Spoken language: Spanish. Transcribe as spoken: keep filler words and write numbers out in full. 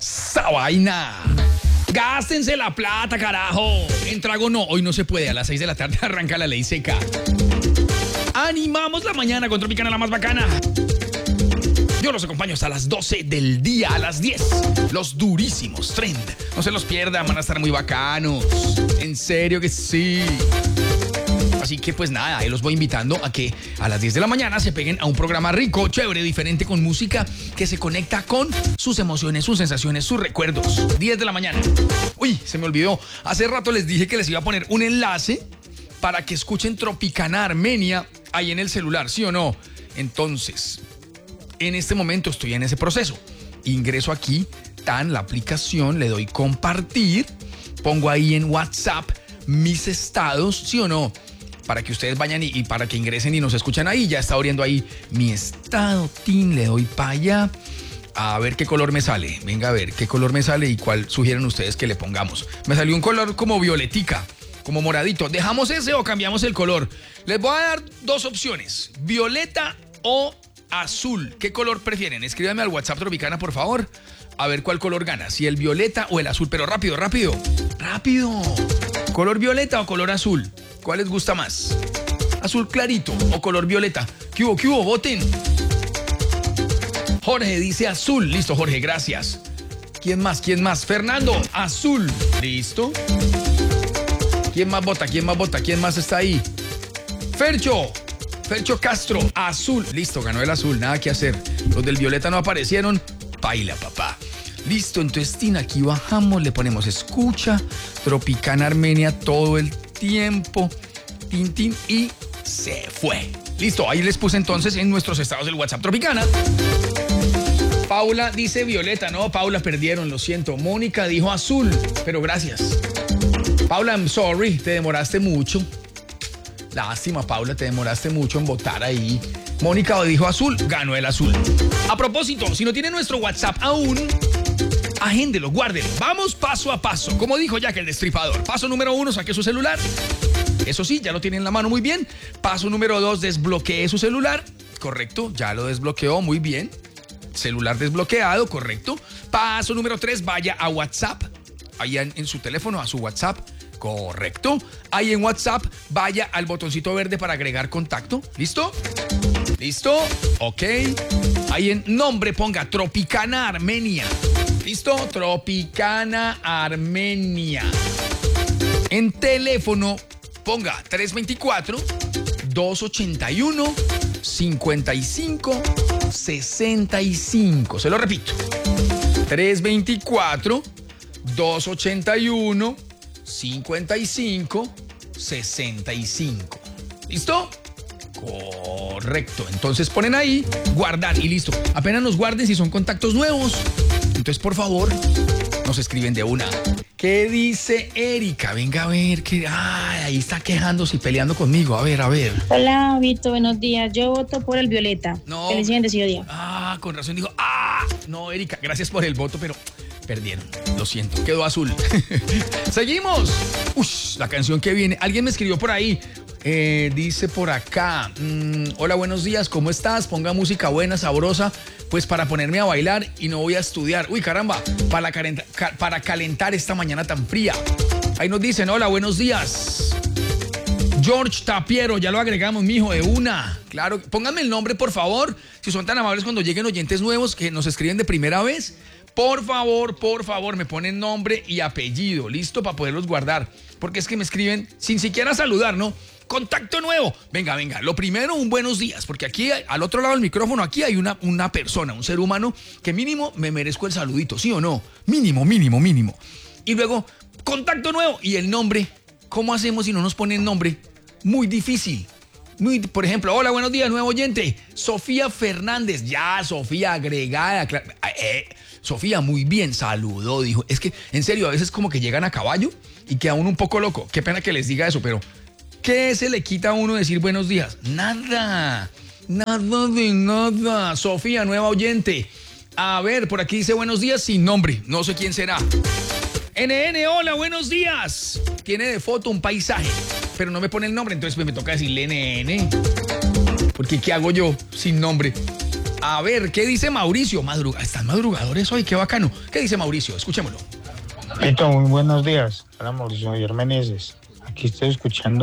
¡Esa vaina! ¡Gástense la plata, carajo! En trago no, hoy no se puede. A las seis de la tarde arranca la ley seca. Animamos la mañana con Tropicana, la más bacana. Yo los acompaño hasta las doce del día, a las diez. Los durísimos Trend. No se los pierdan, van a estar muy bacanos. En serio que sí. Así que pues nada, ahí los voy invitando a que a las diez de la mañana se peguen a un programa rico, chévere, diferente, con música que se conecta con sus emociones, sus sensaciones, sus recuerdos. diez de la mañana. Uy, se me olvidó. Hace rato les dije que les iba a poner un enlace para que escuchen Tropicana Armenia ahí en el celular, ¿sí o no? Entonces, en este momento estoy en ese proceso. Ingreso aquí, tan la aplicación, le doy compartir, pongo ahí en WhatsApp mis estados, ¿sí o no? Para que ustedes vayan y, y para que ingresen y nos escuchan ahí. Ya está abriendo ahí mi estado, tin, le doy para allá. A ver qué color me sale. Venga a ver qué color me sale y cuál sugieren ustedes que le pongamos. Me salió un color como violetica, como moradito. ¿Dejamos ese o cambiamos el color? Les voy a dar dos opciones, violeta o azul. ¿Qué color prefieren? Escríbanme al WhatsApp Tropicana, por favor. A ver cuál color gana, si el violeta o el azul. Pero rápido, rápido, rápido. ¿Color violeta o color azul? ¿Cuál les gusta más? ¿Azul clarito o color violeta? ¿Qué hubo, qué hubo? Voten. Jorge dice azul. Listo, Jorge, gracias. ¿Quién más? ¿Quién más? Fernando, azul. Listo. ¿Quién más vota? ¿Quién más vota? ¿Quién más está ahí? Fercho. Fercho Castro, azul. Listo, ganó el azul, nada que hacer. Los del violeta no aparecieron. Baila, papá. Listo, entonces, Tina, aquí bajamos, le ponemos escucha, Tropicana Armenia todo el tiempo, tin, tin, y se fue. Listo, ahí les puse entonces en nuestros estados del WhatsApp Tropicana. Paula dice violeta, no, Paula, perdieron, lo siento. Mónica dijo azul, pero gracias. Paula, I'm sorry, te demoraste mucho. Lástima, Paula, te demoraste mucho en votar ahí. Mónica dijo azul, ganó el azul. A propósito, si no tiene nuestro WhatsApp aún, agéndelo, guárdelo. Vamos paso a paso. Como dijo Jack el Destripador. Paso número uno, saque su celular. Eso sí, ya lo tiene en la mano, muy bien. Paso número dos, desbloquee su celular. Correcto, ya lo desbloqueó, muy bien. Celular desbloqueado, correcto. Paso número tres, vaya a WhatsApp. Ahí en, en su teléfono, a su WhatsApp. Correcto. Ahí en WhatsApp, vaya al botoncito verde para agregar contacto. ¿Listo? ¿Listo? Ok. Ahí en nombre ponga Tropicana Armenia. ¿Listo? Tropicana Armenia. En teléfono ponga tres dos cuatro, dos ocho uno, cinco cinco seis cinco. Se lo repito. tres dos cuatro, dos ocho uno, cinco cinco seis cinco. ¿Listo? Correcto. Entonces ponen ahí, guardar y listo. Apenas nos guarden si son contactos nuevos. Entonces, por favor, nos escriben de una. ¿Qué dice Erika? Venga a ver, que ay, ahí está quejándose y peleando conmigo. A ver, a ver. Hola, Vito, buenos días. Yo voto por el violeta. No. Que le siguen decidido día. Ah, con razón dijo. Ah, no, Erika, gracias por el voto, pero perdieron. Lo siento, quedó azul. Seguimos. Ush, la canción que viene. Alguien me escribió por ahí. Eh, dice por acá, mmm, hola, buenos días, ¿cómo estás? Ponga música buena, sabrosa, pues para ponerme a bailar y no voy a estudiar. Uy, caramba, para, calenta, ca, para calentar esta mañana tan fría. Ahí nos dicen, hola, buenos días. George Tapiero, ya lo agregamos, mijo, de una. Claro, pónganme el nombre, por favor, si son tan amables cuando lleguen oyentes nuevos que nos escriben de primera vez. Por favor, por favor, me ponen nombre y apellido, listo, para poderlos guardar. Porque es que me escriben sin siquiera saludar, ¿no? Contacto nuevo. Venga, venga. Lo primero, un buenos días, porque aquí, al otro lado del micrófono, aquí hay una, una persona, un ser humano, que mínimo me merezco el saludito, ¿sí o no? Mínimo, mínimo, mínimo. Y luego, contacto nuevo. Y el nombre, ¿cómo hacemos si no nos ponen nombre? Muy difícil. Muy, por ejemplo, hola, buenos días, nuevo oyente. Sofía Fernández. Ya, Sofía, agregada. Eh, Sofía, muy bien, saludó, dijo. Es que, en serio, a veces como que llegan a caballo y queda uno un poco loco. Qué pena que les diga eso, pero ¿qué se le quita a uno decir buenos días? Nada, nada de nada. Sofía, nueva oyente. A ver, por aquí dice buenos días sin nombre. No sé quién será. N N, hola, buenos días. Tiene de foto un paisaje, pero no me pone el nombre, entonces pues me toca decirle N N. Porque ¿qué hago yo sin nombre? A ver, ¿qué dice Mauricio? Madruga, ¿están madrugadores hoy? Qué bacano. ¿Qué dice Mauricio? Escuchémoslo. Pito, muy buenos días. Hola, Mauricio Javier Meneses. Aquí estoy escuchando